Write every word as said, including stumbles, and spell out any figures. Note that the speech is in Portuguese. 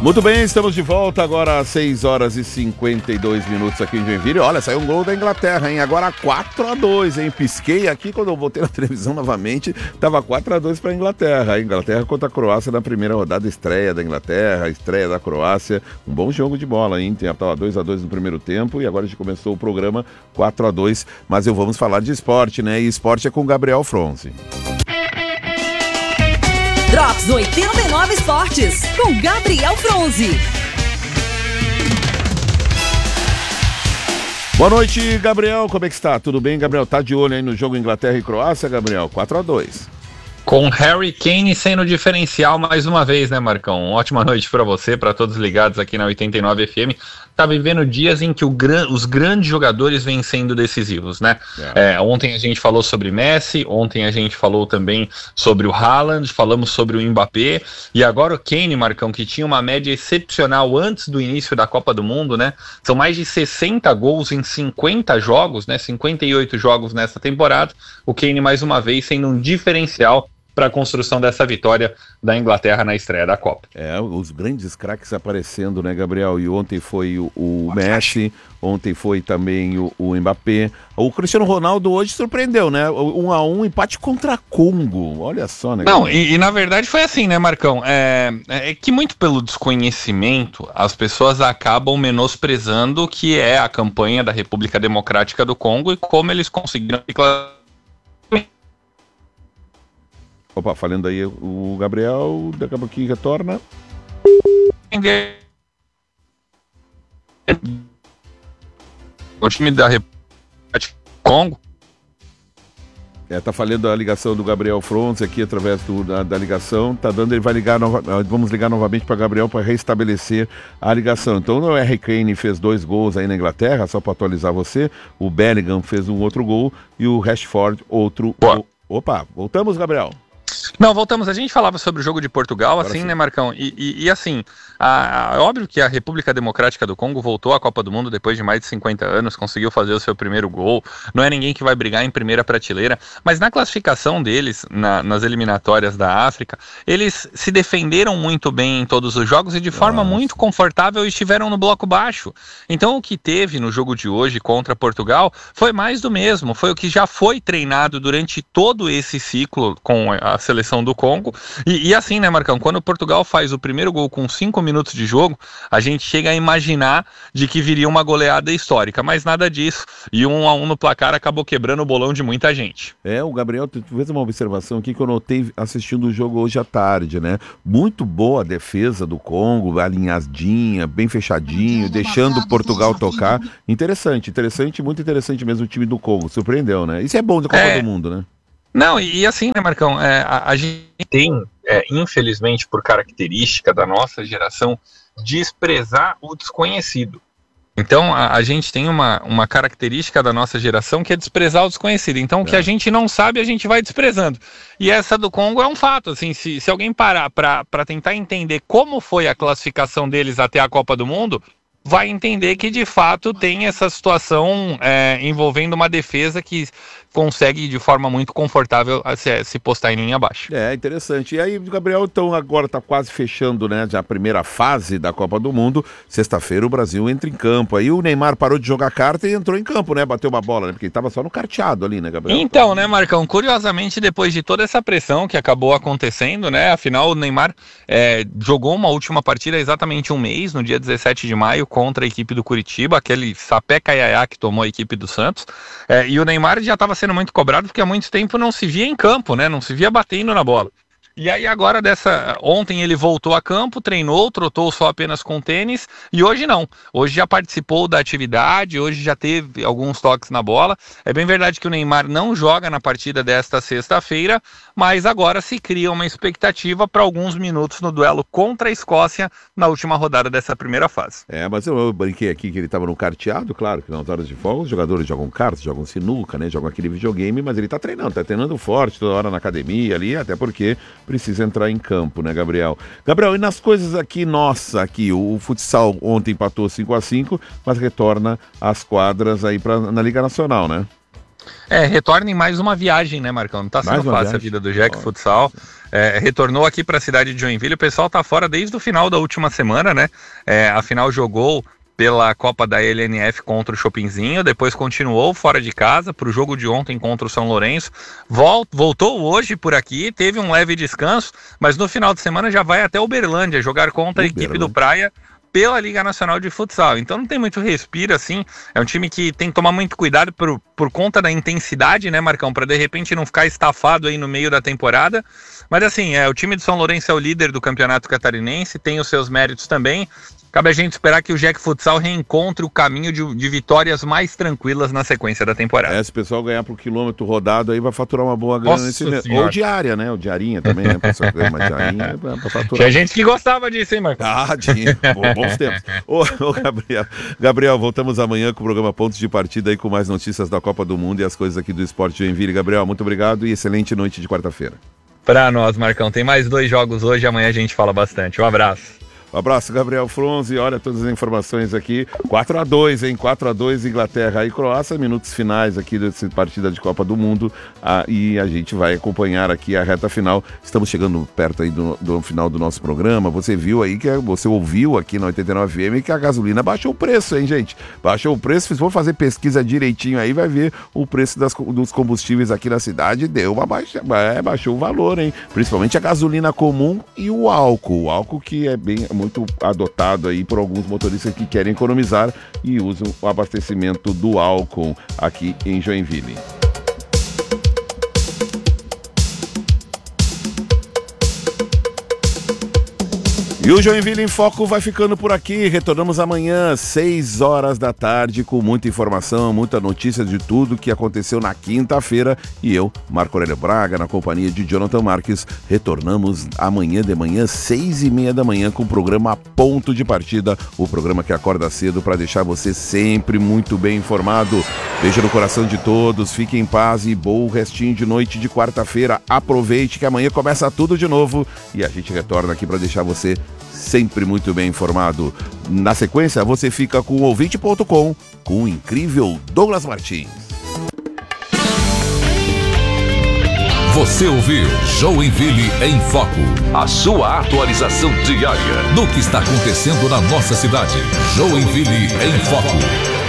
Muito bem, estamos de volta agora às seis horas e cinquenta e dois minutos aqui em Joinville. Olha, saiu um gol da Inglaterra, hein? Agora quatro a dois, hein? Pisquei aqui quando eu voltei na televisão novamente, tava quatro a dois para a Inglaterra. A Inglaterra contra a Croácia na primeira rodada, estreia da Inglaterra, estreia da Croácia. Um bom jogo de bola, hein? Tava dois a dois no primeiro tempo e agora a gente começou o programa quatro a dois. Mas eu vamos falar de esporte, né? E esporte é com o Gabriel Fronzi. Drops oitenta e nove Esportes, com Gabriel Fronzi. Boa noite, Gabriel. Como é que está? Tudo bem, Gabriel? Tá de olho aí no jogo Inglaterra e Croácia, Gabriel? quatro a dois. Com Harry Kane sendo diferencial mais uma vez, né, Marcão? Ótima noite para você, para todos ligados aqui na oitenta e nove F M. Tá vivendo dias em que o gran... os grandes jogadores vêm sendo decisivos, né? É. É, ontem a gente falou sobre Messi, ontem a gente falou também sobre o Haaland, falamos sobre o Mbappé, e agora o Kane, Marcão, que tinha uma média excepcional antes do início da Copa do Mundo, né? São mais de sessenta gols em cinquenta jogos, né? cinquenta e oito jogos nessa temporada. O Kane, mais uma vez, sendo um diferencial para a construção dessa vitória da Inglaterra na estreia da Copa. É, os grandes craques aparecendo, né, Gabriel? E ontem foi o, o Messi, ontem foi também o, o Mbappé. O Cristiano Ronaldo hoje surpreendeu, né? Um a um, empate contra Congo. Olha só, né? Não, e, e na verdade foi assim, né, Marcão? É, é que muito pelo desconhecimento, as pessoas acabam menosprezando o que é a campanha da República Democrática do Congo e como eles conseguiram... Opa, falando aí o Gabriel, daqui a pouquinho retorna. O time da República do Congo. É, tá falando a ligação do Gabriel Fronzi aqui através do, da, da ligação. Tá dando, ele vai ligar, nova, vamos ligar novamente para Gabriel para restabelecer a ligação. Então o Harry Kane fez dois gols aí na Inglaterra, só para atualizar você. O Bellingham fez um outro gol e o Rashford outro. Boa. Opa, voltamos, Gabriel. Não, voltamos. A gente falava sobre o jogo de Portugal, Agora assim, sim. né, Marcão? E, e, e assim, a, a, é óbvio que a República Democrática do Congo voltou à Copa do Mundo depois de mais de cinquenta anos, conseguiu fazer o seu primeiro gol. Não é ninguém que vai brigar em primeira prateleira, mas na classificação deles, na, nas eliminatórias da África, eles se defenderam muito bem em todos os jogos e de forma Nossa. muito confortável estiveram no bloco baixo. Então o que teve no jogo de hoje contra Portugal foi mais do mesmo, foi o que já foi treinado durante todo esse ciclo com a seleção do Congo, e, e assim, né, Marcão, quando Portugal faz o primeiro gol com cinco minutos de jogo, a gente chega a imaginar de que viria uma goleada histórica, mas nada disso, e um a um no placar acabou quebrando o bolão de muita gente. É, o Gabriel, tu fez uma observação aqui que eu notei assistindo o jogo hoje à tarde, né? Muito boa a defesa do Congo, alinhadinha, bem fechadinho, deixando Portugal tocar. Interessante, interessante, muito interessante mesmo o time do Congo, surpreendeu, né? Isso é bom da Copa É... do Mundo, né? Não, e, e assim, né, Marcão, é, a, a gente tem, é, infelizmente, por característica da nossa geração, desprezar o desconhecido. Então, a, a gente tem uma, uma característica da nossa geração que é desprezar o desconhecido. Então, o que É. a gente não sabe, a gente vai desprezando. E essa do Congo é um fato, assim, se, se alguém parar para tentar entender como foi a classificação deles até a Copa do Mundo, vai entender que, de fato, tem essa situação é, envolvendo uma defesa que consegue, de forma muito confortável, se, se postar em linha abaixo. É, interessante. E aí, Gabriel, então agora está quase fechando, né, já a primeira fase da Copa do Mundo. Sexta-feira o Brasil entra em campo. Aí o Neymar parou de jogar carta e entrou em campo, né, bateu uma bola, né, porque ele estava só no carteado ali, né, Gabriel? Então, né, Marcão, curiosamente, depois de toda essa pressão que acabou acontecendo, né, afinal o Neymar é, jogou uma última partida há exatamente um mês, no dia dezessete de maio, contra a equipe do Curitiba, aquele sapé caiaiá que tomou a equipe do Santos, é, e o Neymar já estava sendo muito cobrado porque há muito tempo não se via em campo, né? Não se via batendo na bola. E aí agora dessa, ontem ele voltou a campo, treinou, trotou só apenas com tênis, e hoje não, hoje já participou da atividade, hoje já teve alguns toques na bola. É bem verdade que o Neymar não joga na partida desta sexta-feira, mas agora se cria uma expectativa para alguns minutos no duelo contra a Escócia na última rodada dessa primeira fase. É, mas eu, eu brinquei aqui que ele estava no carteado, claro, que nas horas de folga os jogadores jogam cartas, jogam sinuca, né, jogam aquele videogame, mas ele está treinando, está treinando forte toda hora na academia ali, até porque precisa entrar em campo, né, Gabriel? Gabriel, e nas coisas aqui, nossa, aqui, o, o futsal ontem empatou cinco a cinco, mas retorna às quadras aí pra, na Liga Nacional, né? É, retorna em mais uma viagem, né, Marcão? Não tá sendo fácil viagem. A vida do Jack oh, Futsal. É, retornou aqui para a cidade de Joinville. O pessoal tá fora desde o final da última semana, né? É, afinal, jogou pela Copa da L N F contra o Chopinzinho, depois continuou fora de casa para o jogo de ontem contra o São Lourenço, Vol- voltou hoje por aqui, teve um leve descanso, mas no final de semana já vai até Uberlândia jogar contra a equipe do Praia pela Liga Nacional de Futsal. Então não tem muito respiro, assim, é um time que tem que tomar muito cuidado por, por conta da intensidade, né, Marcão, para de repente não ficar estafado aí no meio da temporada. Mas assim, é, o time de São Lourenço é o líder do Campeonato Catarinense, tem os seus méritos também. Cabe a gente esperar que o Jack Futsal reencontre o caminho de, de vitórias mais tranquilas na sequência da temporada. É, se o pessoal ganhar por quilômetro rodado, aí vai faturar uma boa grana nesse mês. Ou diária, né? O diarinha também, né? O pessoal ganha uma diarinha pra, pra faturar. Tinha gente que gostava disso, hein, Marcos? Ah, tinha. Bons tempos. Ô, ô, Gabriel, Gabriel, voltamos amanhã com o programa Pontos de Partida aí com mais notícias da Copa do Mundo e as coisas aqui do esporte de Joinville. Gabriel, muito obrigado e excelente noite de quarta-feira. Pra nós, Marcão. Tem mais dois jogos hoje, amanhã a gente fala bastante. Um abraço. Um abraço, Gabriel Fronzi. Olha todas as informações aqui. quatro a dois, hein? quatro a dois, Inglaterra e Croácia. Minutos finais aqui dessa partida de Copa do Mundo. Ah, e a gente vai acompanhar aqui a reta final. Estamos chegando perto aí do, do final do nosso programa. Você viu aí, que você ouviu aqui na oitenta e nove F M que a gasolina baixou o preço, hein, gente? Baixou o preço. Se for fazer pesquisa direitinho aí, vai ver o preço das, dos combustíveis aqui na cidade. Deu uma baixa, é, baixou o valor, hein? Principalmente a gasolina comum e o álcool. O álcool que é bem... muito adotado aí por alguns motoristas que querem economizar e usam o abastecimento do álcool aqui em Joinville. E o Joinville em Foco vai ficando por aqui. Retornamos amanhã, seis horas da tarde, com muita informação, muita notícia de tudo que aconteceu na quinta-feira. E eu, Marco Aurélio Braga, na companhia de Jonathan Marques, retornamos amanhã de manhã, seis e meia da manhã, com o programa Ponto de Partida, o programa que acorda cedo para deixar você sempre muito bem informado. Beijo no coração de todos, fique em paz e bom restinho de noite de quarta-feira. Aproveite que amanhã começa tudo de novo e a gente retorna aqui para deixar você sempre muito bem informado. Na sequência, você fica com o ouvinte ponto com, com o incrível Douglas Martins. Você ouviu Joinville em Foco, a sua atualização diária do que está acontecendo na nossa cidade. Joinville em Foco.